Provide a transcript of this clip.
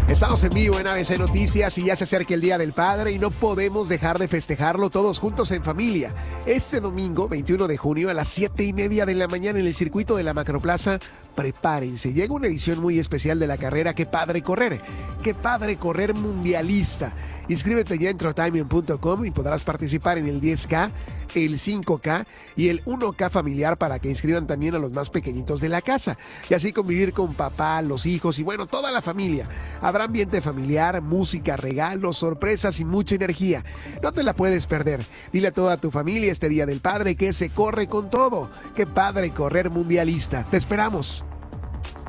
Estamos en vivo en ABC Noticias y ya se acerca el Día del Padre y no podemos dejar de festejarlo todos juntos en familia. Este domingo, 21 de junio, a las 7:30 de la mañana en el circuito de la Macroplaza, prepárense. Llega una edición muy especial de la carrera Qué Padre Correr. Qué Padre Correr Mundialista. Inscríbete ya en trotiming.com y podrás participar en el 10K, el 5K y el 1K familiar para que inscriban también a los más pequeñitos de la casa. Y así convivir con papá, los hijos y bueno, toda la familia. Habrá ambiente familiar, música, regalos, sorpresas y mucha energía. No te la puedes perder. Dile a toda tu familia este Día del Padre que se corre con todo. Qué Padre Correr Mundialista. Te esperamos.